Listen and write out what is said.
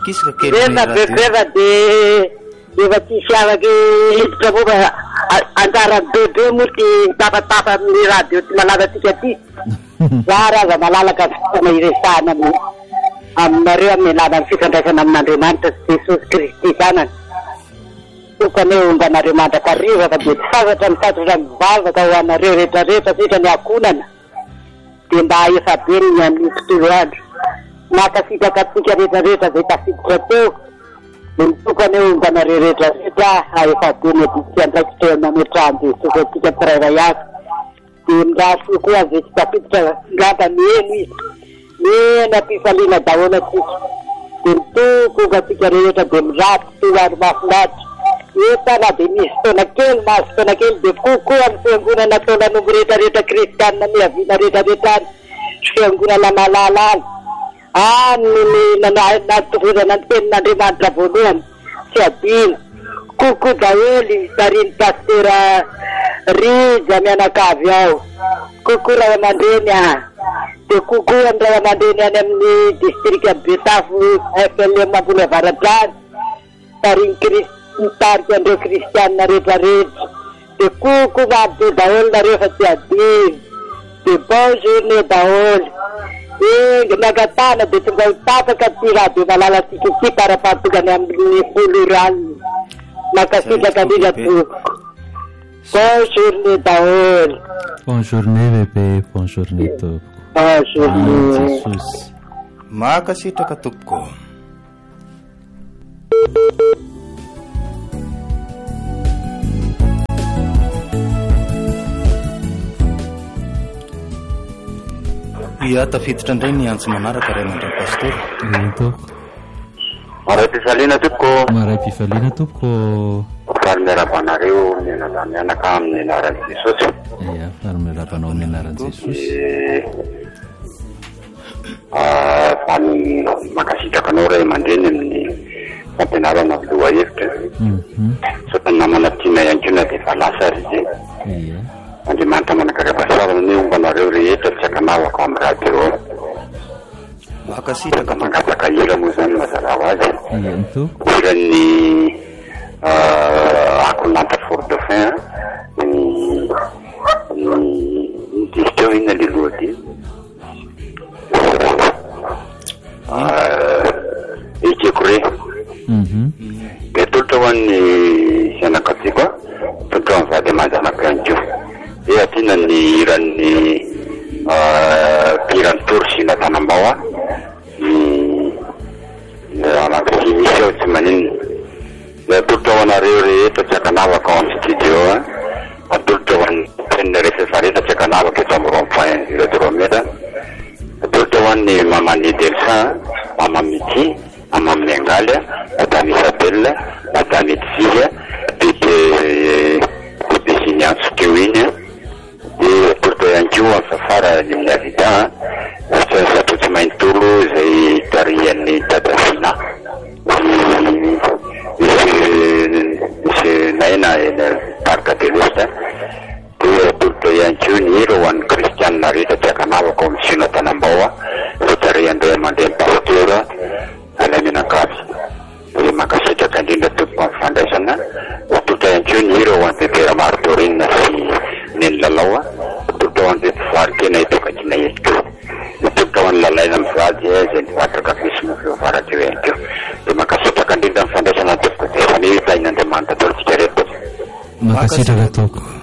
kisika kely reva bebeva de efa tsisy afaka hiditra momba anjara bebe moa ty tapatapa amin'ny radio ty malaza tsika ty zara aza malalaka fitana iresahana aminareo amin'ny alalan'ny fifandraisana amin'Andriamanitra sy Jesosy Kristy zanany tokony eo ombanareo mandrakariva fa de tsy fantatra mitatotra mivavaka ho anareo rehetrarehetra sitra ny akonana de mba efa be ny amin'ny tontolo andro nakasitraka atsika rehetrarehetra zay tafiditra teo de mitokany eo ombanareo rehetrarehetra efa be ny aditsika andraikitra mametrahany Jesosy atsika tsirairay avy de miraso koa zay tsy tafiditra ngamba mieno izy miena am-pifaliana daholo atsika de mitoko atsika rehetra de mirato toary mahafinaritra etana de misy fotoana kely mahazo fotoana kely de kokoa amin'ny fiangonana ataonan'omby rehetrarehetra kristianina miaviana rehetrarehetra any fiangonana malalala amin'ny natorana ny tenin'Andriamanitra voalohany tsy adino kokoa daholy sariny pastera Rija mianakavy ao kokoa ray aman-dreny de kokoa amin'ny ray aman-dreny any amin'ny distrika Betafo FLM ambony avaratrany sariny mitarika andreo kristianina rehetrarehetra de kokoa mabe daholo nareo fa tsy adino de bon journée daholo nagatana de tonga hitapaka ty radio malala tsika ty para-pahatokany amin'ny folo rano nakasitraka ndrindra toko bon journée daholo. Bonne journée bébé, bonne journée toko. Bonne journée. Jesus. Makasitraka toko. Ia tafiditra indray ny antso manaraka ray aman-dreny pastor. Toko. Maray pifaliana toko. Maray pifaliana toko. Farmerabanareo mianaka amin'ny anaran'i Jesosy. Ia, farmerabanao amin'ny anaran'i Jesosy. Fany makasitraka anao ray aman-dreny amin'ny fampianarana aloha hevitra. Sao namana tiana iankina dia efa lasa ry izay. Ia. Andriamanitra manakarakasarana ny ombanareo rehetra tsy akanavako amin'ny radio. Makasitraka mangataka hira moa zany mazara ho azy. Ia toko. Hiran'ny Akonanta Fort Dauphin ny disiteo inona le lohady ekekore de tolotra ho an'ny fianakatsika tolotra ho an'ny vady aman-janak'anjo e atina ny hiran'ny pirany torsina Tanambao ny anaky misy ao tsy maninona atolotra ho anareo rehetra tsy akanavaka ao amin'ny studio atolotra ho an'ny penina rehefa rehetra tsy akanavaka eto amin'ny rond-point Zéro-Kilomètre atolotra ho an'ny mamany Delsa mama Mity mama Mengaly madame Isabelle madame Edzizy bebe Siniantso teo iny de atolotra ihany koa amin'ny fafara ny amin'ny avida satrotsy maintolo izay tarian'ny Dadasina misy naina parka telesta de atolotra ihany koa ny hira ho an'ny kristianina rehetra tsy akanavako amin'ny sina Tanambao fitariandray aman-dreny pasteur alay menakavy de makasitraka indrindra tompo amin'ny fandraisana atolotra ihany koa ny hira ho an'ny bebera Martorine sy neny lalao atolotra ho an'ny bebivary tena etokatina eto atolotra ho an'ny lalaina amin'ny vady zay nivatraka misy mofivaratra ihany koa de makasitraka indrindra amin'ny fandraisana tompo de efa ny tain'Andriamanitra tolotsika reto. Makasitraka toko.